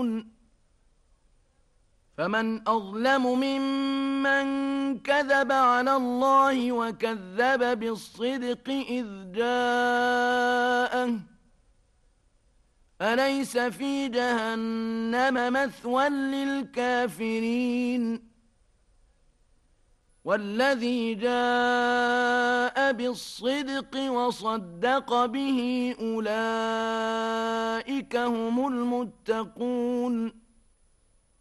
يعلمون فمن أظلم ممن كذب على الله وكذب بالصدق إذ جاءه أليس في جهنم مثوى للكافرين والذي جاء بالصدق وصدق به أولئك هم المتقون